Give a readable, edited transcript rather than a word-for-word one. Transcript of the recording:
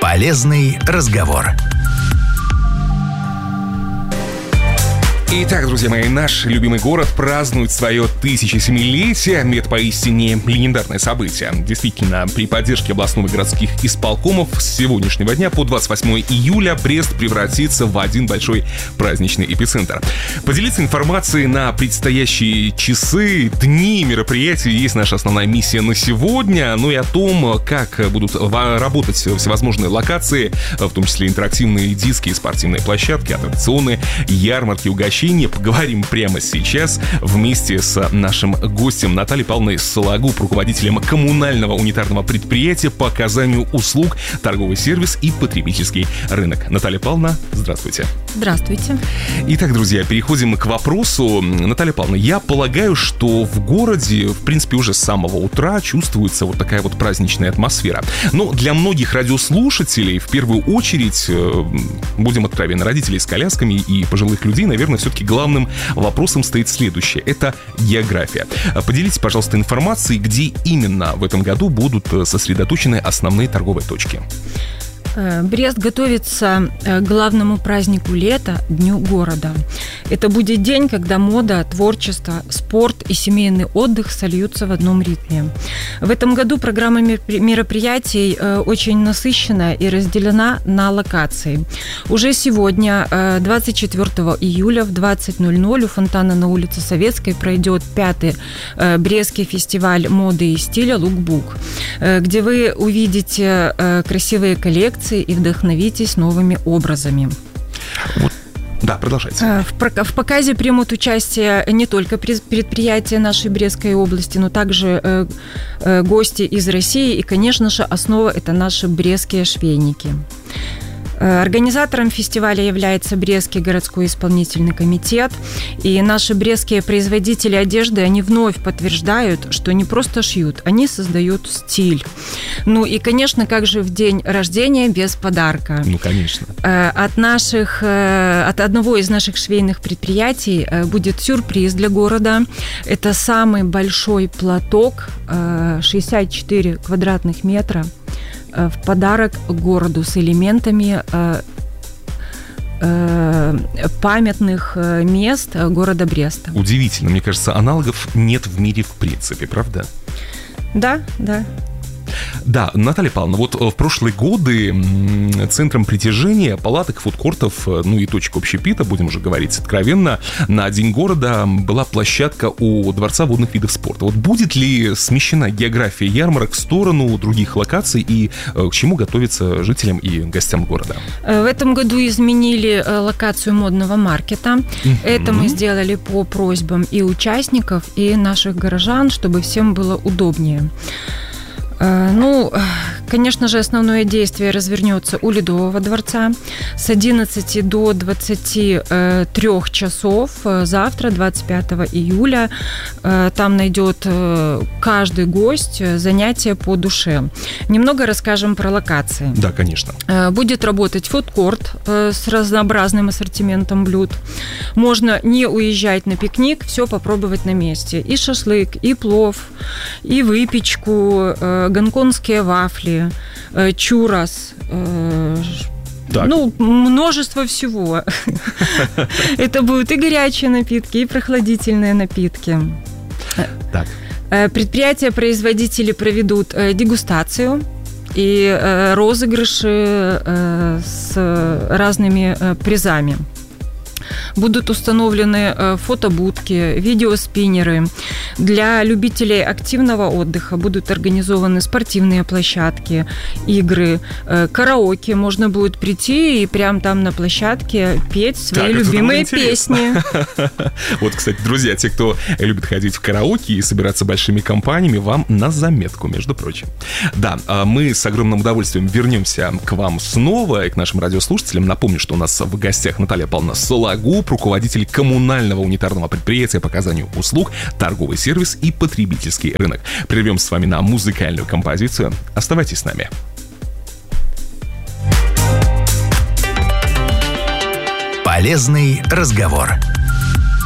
Полезный разговор. Итак, друзья мои, наш любимый город празднует свое 1007-летие. Это поистине легендарное событие. Действительно, при поддержке областного и городских исполкомов с сегодняшнего дня по 28 июля Брест превратится в один большой праздничный эпицентр. Поделиться информацией на предстоящие часы, дни, мероприятия есть наша основная миссия на сегодня. Ну и о том, как будут работать всевозможные локации, в том числе интерактивные диски, спортивные площадки, аттракционы, ярмарки, угощения, поговорим прямо сейчас вместе с нашим гостем Натальей Павловной Сологуб, руководителем коммунального унитарного предприятия по оказанию услуг, торговый сервис и потребительский рынок. Наталья Павловна, здравствуйте. Здравствуйте. Итак, друзья, переходим к вопросу. Наталья Павловна, я полагаю, что в городе, в принципе, уже с самого утра чувствуется вот такая вот праздничная атмосфера. Но для многих радиослушателей, в первую очередь, будем откровенны, родителей с колясками и пожилых людей, наверное, все-таки главным вопросом стоит следующее. Это география. Поделитесь, пожалуйста, информацией, где именно в этом году будут сосредоточены основные торговые точки. Брест готовится к главному празднику лета – Дню города. Это будет день, когда мода, творчество, спорт и семейный отдых сольются в одном ритме. В этом году программа мероприятий очень насыщена и разделена на локации. Уже сегодня, 24 июля в 20:00 у фонтана на улице Советской пройдет 5-й Брестский фестиваль моды и стиля «Лукбук», где вы увидите красивые коллекции и вдохновитесь новыми образами. Да, продолжайте. В показе примут участие не только предприятия нашей Брестской области, но также гости из России. И, конечно же, основа – это наши брестские швейники. Организатором фестиваля является Брестский городской исполнительный комитет. И наши брестские производители одежды, они вновь подтверждают, что не просто шьют, они создают стиль. Ну и, конечно, как же в день рождения без подарка? Ну, конечно. От одного из наших швейных предприятий будет сюрприз для города. Это самый большой платок, 64 квадратных метра, в подарок городу с элементами памятных мест города Бреста. Удивительно, мне кажется, аналогов нет в мире в принципе, правда? Да. Да, Наталья Павловна, вот в прошлые годы центром притяжения палаток, фудкортов, ну и точек общепита, будем уже говорить откровенно, на День города была площадка у Дворца водных видов спорта. Вот будет ли смещена география ярмарок в сторону других локаций и к чему готовиться жителям и гостям города? В этом году изменили локацию модного маркета. Это мы сделали по просьбам и участников, и наших горожан, чтобы всем было удобнее. Ну, конечно же, основное действие развернется у Ледового дворца с 11 до 23 часов завтра, 25 июля. Там найдет каждый гость занятие по душе. Немного расскажем про локации. Да, конечно. Будет работать фудкорт с разнообразным ассортиментом блюд. Можно не уезжать на пикник, все попробовать на месте. И шашлык, и плов, и выпечку, гонконгские вафли, чуррас, множество всего. Это будут и горячие напитки, и прохладительные напитки. Так. Предприятия-производители проведут дегустацию и розыгрыши с разными призами. Будут установлены фотобудки, видеоспиннеры. Для любителей активного отдыха будут организованы спортивные площадки, игры, караоке. Можно будет прийти и прямо там на площадке петь свои любимые песни. Вот, кстати, друзья, те, кто любит ходить в караоке и собираться большими компаниями, вам на заметку, между прочим. Да, мы с огромным удовольствием вернемся к вам снова и к нашим радиослушателям. Напомню, что у нас в гостях Наталья Павловна Сологуб, руководитель коммунального унитарного предприятия по оказанию услуг, торговый сервис и потребительский рынок. Прервем с вами на музыкальную композицию. Оставайтесь с нами. Полезный разговор.